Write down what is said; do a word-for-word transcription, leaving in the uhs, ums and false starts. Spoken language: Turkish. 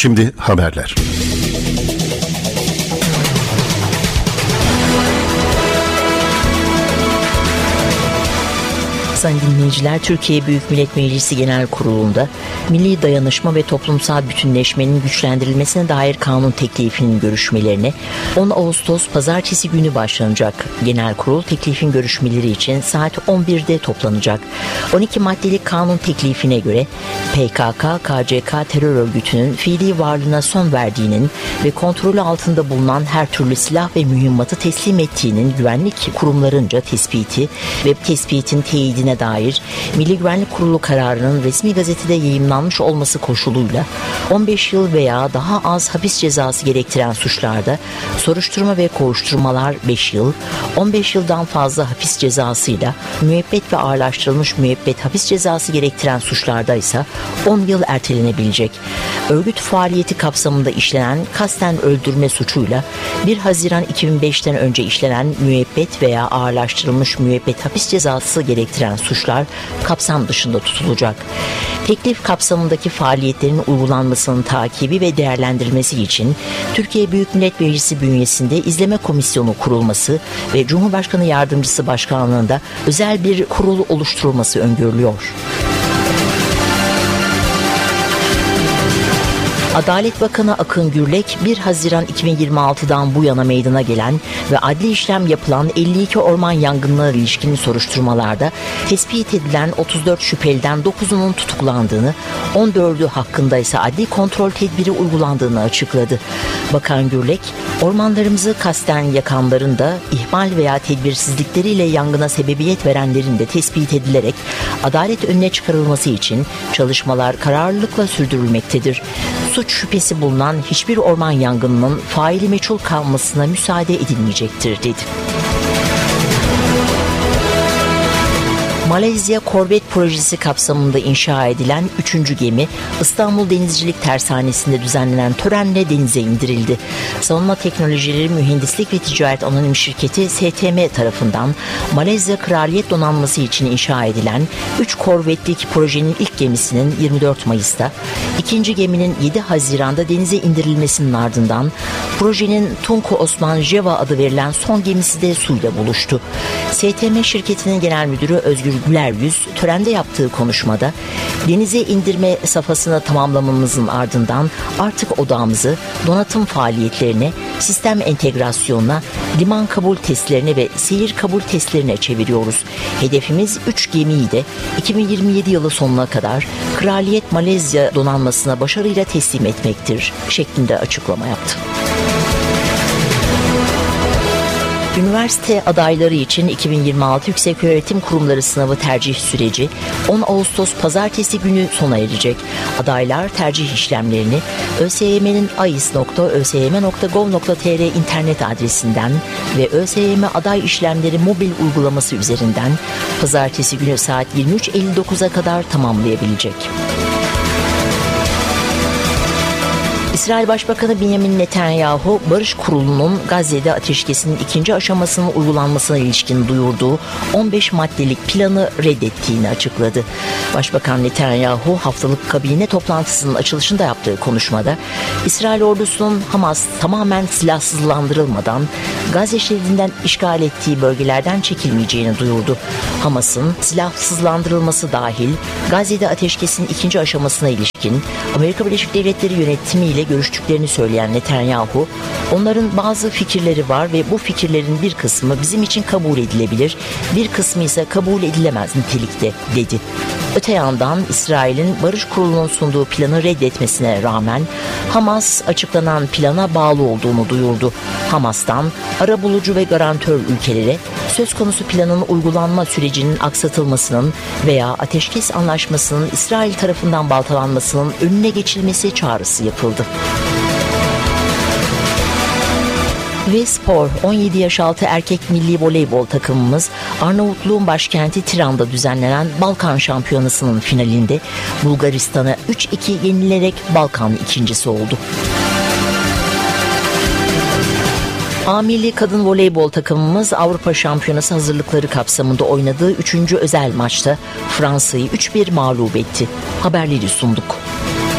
Şimdi haberler. Sayın dinleyiciler, Türkiye Büyük Millet Meclisi Genel Kurulu'nda milli dayanışma ve toplumsal bütünleşmenin güçlendirilmesine dair kanun teklifinin görüşmelerine on Ağustos Pazartesi günü başlanacak. Genel Kurul teklifin görüşmeleri için saat on birde toplanacak. on iki maddelik kanun teklifine göre P K K K C K terör örgütünün fiili varlığına son verdiğinin ve kontrolü altında bulunan her türlü silah ve mühimmatı teslim ettiğinin güvenlik kurumlarınca tespiti ve tespitin teyidine dair Milli Güvenlik Kurulu kararının resmi gazetede yayımlanmış olması koşuluyla on beş yıl veya daha az hapis cezası gerektiren suçlarda soruşturma ve kovuşturmalar beş yıl, on beş yıldan fazla hapis cezasıyla müebbet ve ağırlaştırılmış müebbet hapis cezası gerektiren suçlarda ise on yıl ertelenebilecek. Örgüt faaliyeti kapsamında işlenen kasten öldürme suçuyla bir Haziran iki bin beşten önce işlenen müebbet veya ağırlaştırılmış müebbet hapis cezası gerektiren suçlar kapsam dışında tutulacak. Teklif kapsamındaki faaliyetlerin uygulanmasının takibi ve değerlendirilmesi için Türkiye Büyük Millet Meclisi bünyesinde izleme komisyonu kurulması ve Cumhurbaşkanı Yardımcısı Başkanlığında özel bir kurul oluşturulması öngörülüyor. Adalet Bakanı Akın Gürlek, bir Haziran iki bin yirmi altıdan bu yana meydana gelen ve adli işlem yapılan elli iki orman yangınlarına ilişkin soruşturmalarda tespit edilen otuz dört şüpheliden dokuzunun tutuklandığını, on dördü hakkında ise adli kontrol tedbiri uygulandığını açıkladı. Bakan Gürlek, ormanlarımızı kasten yakanların da ihmal veya tedbirsizlikleriyle yangına sebebiyet verenlerin de tespit edilerek adalet önüne çıkarılması için çalışmalar kararlılıkla sürdürülmektedir. Suç şüphesi bulunan hiçbir orman yangınının faili meçhul kalmasına müsaade edilmeyecektir dedi. Malezya Korvet projesi kapsamında inşa edilen üçüncü gemi İstanbul Denizcilik Tersanesi'nde düzenlenen törenle denize indirildi. Savunma Teknolojileri Mühendislik ve Ticaret Anonim Şirketi S T M tarafından Malezya Kraliyet Donanması için inşa edilen üç korvetlik projenin ilk gemisinin yirmi dört Mayıs'ta, ikinci geminin yedi Haziran'da denize indirilmesinin ardından projenin Tunku Osman Jeva adı verilen son gemisi de suyla buluştu. S T M şirketinin genel müdürü Özgür Güler Yüz törende yaptığı konuşmada denize indirme safhasını tamamlamamızın ardından artık odağımızı donatım faaliyetlerine, sistem entegrasyonuna, liman kabul testlerine ve seyir kabul testlerine çeviriyoruz. Hedefimiz üç gemiyi de iki bin yirmi yedi yılı sonuna kadar Kraliyet Malezya Donanması'na başarıyla teslim etmektir şeklinde açıklama yaptı. Üniversite adayları için iki bin yirmi altı Yükseköğretim Kurumları sınavı tercih süreci on Ağustos Pazartesi günü sona erecek. Adaylar tercih işlemlerini ÖSYM'nin ais nokta ö s y m nokta gov nokta t r internet adresinden ve ÖSYM Aday İşlemleri mobil uygulaması üzerinden Pazartesi günü saat yirmi üç elli dokuza kadar tamamlayabilecek. İsrail Başbakanı Benjamin Netanyahu, Barış Kurulu'nun Gazze'de ateşkesin ikinci aşamasının uygulanmasına ilişkin duyurduğu on beş maddelik planı reddettiğini açıkladı. Başbakan Netanyahu, haftalık kabine toplantısının açılışında yaptığı konuşmada, İsrail ordusunun Hamas tamamen silahsızlandırılmadan Gazze şeridinden işgal ettiği bölgelerden çekilmeyeceğini duyurdu. Hamas'ın silahsızlandırılması dahil Gazze'de ateşkesin ikinci aşamasına ilişkin Amerika Birleşik Devletleri yönetimiyle görüştüklerini söyleyen Netanyahu, onların bazı fikirleri var ve bu fikirlerin bir kısmı bizim için kabul edilebilir, bir kısmı ise kabul edilemez nitelikte dedi. Öte yandan İsrail'in Barış Kurulu'nun sunduğu planı reddetmesine rağmen Hamas açıklanan plana bağlı olduğunu duyurdu. Hamas'tan arabulucu ve garantör ülkelere söz konusu planın uygulanma sürecinin aksatılmasının veya ateşkes anlaşmasının İsrail tarafından baltalanmasının önüne geçilmesi çağrısı yapıldı. Ve spor, on yedi yaş altı erkek milli voleybol takımımız Arnavutluğun başkenti Tiran'da düzenlenen Balkan Şampiyonası'nın finalinde Bulgaristan'a üç iki yenilerek Balkan ikincisi oldu. A milli kadın voleybol takımımız Avrupa Şampiyonası hazırlıkları kapsamında oynadığı üçüncü özel maçta Fransa'yı üç bir mağlup etti. Haberleri sunduk.